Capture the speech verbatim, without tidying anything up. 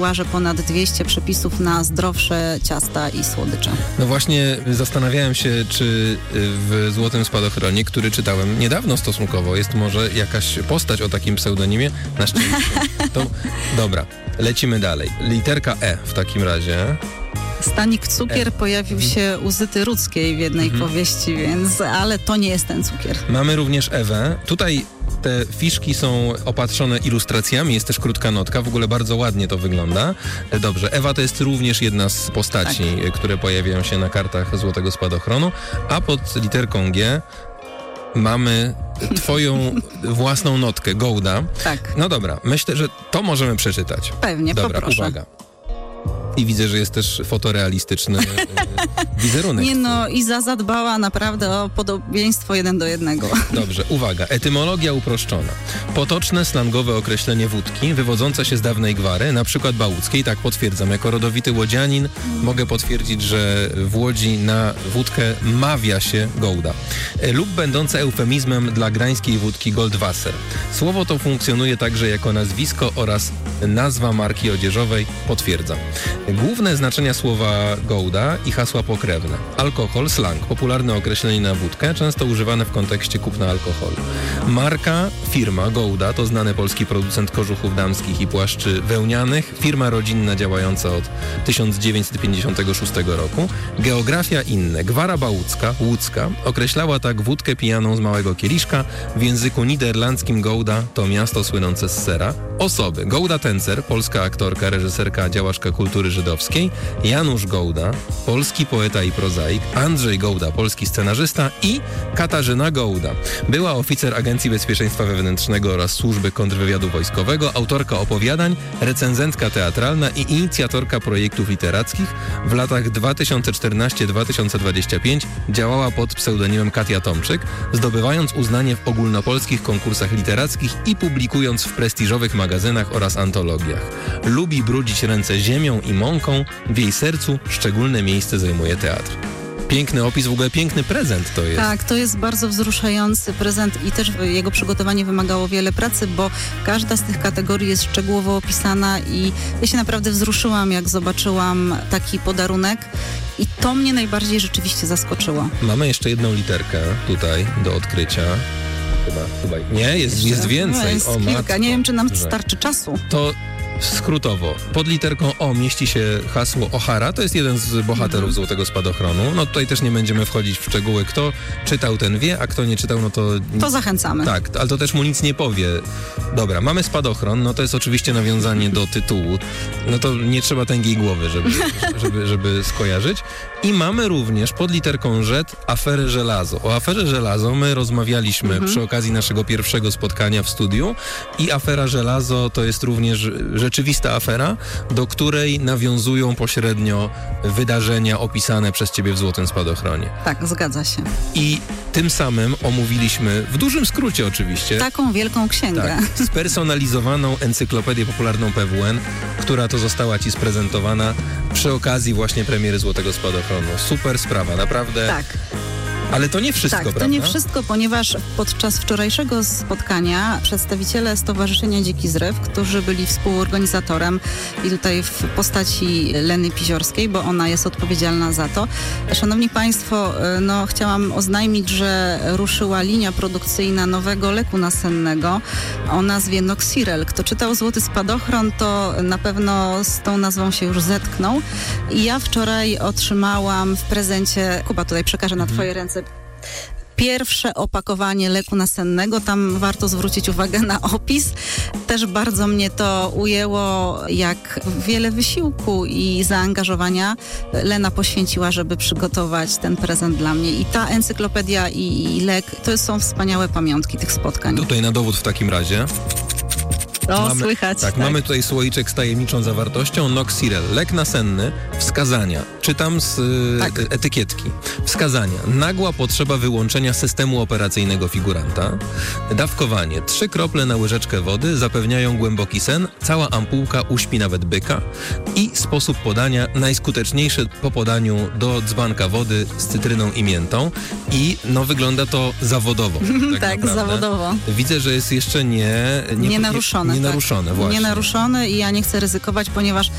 łażę ponad dwieście przepisów na zdrowsze ciasta i słodycze. No właśnie zastanawiałem się, czy w Złotym Spadochronie, który czytałem niedawno stosunkowo, jest może jakaś postać o takim pseudonimie. Na szczęście. To, dobra, lecimy dalej. Literka E w takim razie. Stanik Cukier E. pojawił się u Zyty Rudzkiej w jednej Mhm. powieści, więc, ale to nie jest ten cukier. Mamy również Ewę. Tutaj te fiszki są opatrzone ilustracjami, jest też krótka notka, w ogóle bardzo ładnie to wygląda. Dobrze, Ewa to jest również jedna z postaci, tak, które pojawiają się na kartach Złotego Spadochronu, a pod literką G mamy twoją własną notkę, Gołda. Tak. No dobra, myślę, że to możemy przeczytać. Pewnie, dobra, poproszę. Uwaga. I widzę, że jest też fotorealistyczny e, wizerunek. Nie no, Iza zadbała naprawdę o podobieństwo jeden do jednego. Dobrze, uwaga. Etymologia uproszczona. Potoczne, slangowe określenie wódki, wywodzące się z dawnej gwary, na przykład bałuckiej, tak potwierdzam. Jako rodowity łodzianin mogę potwierdzić, że w Łodzi na wódkę mawia się Gołda. E, lub będące eufemizmem dla gdańskiej wódki Goldwasser. Słowo to funkcjonuje także jako nazwisko oraz nazwa marki odzieżowej, potwierdzam. Główne znaczenia słowa Gołda i hasła pokrewne. Alkohol, slang, popularne określenie na wódkę, często używane w kontekście kupna alkoholu. Marka, firma Gołda to znany polski producent kożuchów damskich i płaszczy wełnianych, firma rodzinna działająca od tysiąc dziewięćset pięćdziesiątego szóstego roku. Geografia inne. Gwara bałucka, łódzka, określała tak wódkę pijaną z małego kieliszka. W języku niderlandzkim Gołda to miasto słynące z sera. Osoby. Gołda Tencer, polska aktorka, reżyserka, działaczka kultury żydowskiej. Janusz Gołda, polski poeta i prozaik. Andrzej Gołda, polski scenarzysta i Katarzyna Gołda. Była oficer Agencji Bezpieczeństwa Wewnętrznego oraz Służby Kontrwywiadu Wojskowego, autorka opowiadań, recenzentka teatralna i inicjatorka projektów literackich. W latach dwa tysiące czternasty do dwa tysiące dwudziestego piątego działała pod pseudonimem Katia Tomczyk, zdobywając uznanie w ogólnopolskich konkursach literackich i publikując w prestiżowych magazynach oraz antologiach. Lubi brudzić ręce ziemią i mąką, w jej sercu szczególne miejsce zajmuje teatr. Piękny opis, w ogóle piękny prezent to jest. Tak, to jest bardzo wzruszający prezent i też jego przygotowanie wymagało wiele pracy, bo każda z tych kategorii jest szczegółowo opisana i ja się naprawdę wzruszyłam, jak zobaczyłam taki podarunek i to mnie najbardziej rzeczywiście zaskoczyło. Mamy jeszcze jedną literkę tutaj do odkrycia. Chyba, chyba. Nie, jest, jest więcej. No, jest o, kilka. matko, Nie wiem, czy nam że... starczy czasu. To skrótowo, pod literką O mieści się hasło O'Hara, to jest jeden z bohaterów mm. Złotego Spadochronu. No tutaj też nie będziemy wchodzić w szczegóły, kto czytał, ten wie, a kto nie czytał, no to... To zachęcamy. Tak, ale to też mu nic nie powie. Dobra, mamy Spadochron, no to jest oczywiście nawiązanie do tytułu. No to nie trzeba tęgiej głowy, żeby, żeby, żeby skojarzyć. I mamy również pod literką Z aferę Żelazo. O aferze Żelazo my rozmawialiśmy mm-hmm. przy okazji naszego pierwszego spotkania w studiu i afera Żelazo to jest również rzeczywista afera, do której nawiązują pośrednio wydarzenia opisane przez ciebie w Złotym Spadochronie. Tak, zgadza się. I tym samym omówiliśmy, w dużym skrócie oczywiście, taką wielką księgę. Tak, spersonalizowaną encyklopedię popularną P W N, która to została ci sprezentowana przy okazji właśnie premiery Złotego Spadochronu. Super sprawa, naprawdę. Tak. Ale to nie wszystko, tak, prawda? to nie wszystko, ponieważ podczas wczorajszego spotkania przedstawiciele Stowarzyszenia Dziki Zryw, którzy byli współorganizatorem i tutaj w postaci Leny Piziorskiej, bo ona jest odpowiedzialna za to. Szanowni Państwo, no chciałam oznajmić, że ruszyła linia produkcyjna nowego leku nasennego o nazwie Noxirel. Kto czytał Złoty Spadochron, to na pewno z tą nazwą się już zetknął. I ja wczoraj otrzymałam w prezencie, Kuba tutaj przekażę na twoje ręce, pierwsze opakowanie leku nasennego. Tam warto zwrócić uwagę na opis. Też bardzo mnie to ujęło, jak wiele wysiłku i zaangażowania Lena poświęciła, żeby przygotować ten prezent dla mnie. I ta encyklopedia i, i lek, to są wspaniałe pamiątki tych spotkań. Tutaj na dowód w takim razie. O, mamy, słychać. Tak, tak, mamy tutaj słoiczek z tajemniczą zawartością Noxirel, lek nasenny, wskazania. Czytam z y, Tak. etykietki. Wskazania. Nagła potrzeba wyłączenia systemu operacyjnego figuranta. Dawkowanie. Trzy krople na łyżeczkę wody zapewniają głęboki sen. Cała ampułka uśpi nawet byka. I sposób podania najskuteczniejszy po podaniu do dzbanka wody z cytryną i miętą. I no wygląda to zawodowo. Tak, Tak, naprawdę. zawodowo. Widzę, że jest jeszcze nie... Nie naruszone. Nie, nie tak. naruszone, właśnie. Nie naruszone i ja nie chcę ryzykować, ponieważ